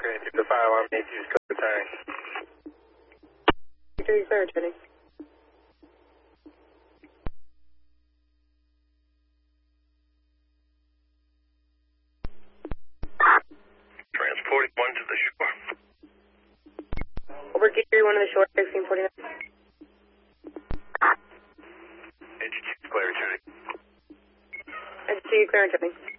The fire alarm needs to use code time. Victory, clear, returning. Transporting one to the shore. Over Gateway 1 to the shore, 1649. HQ clear, returning. HQ, clear, returning.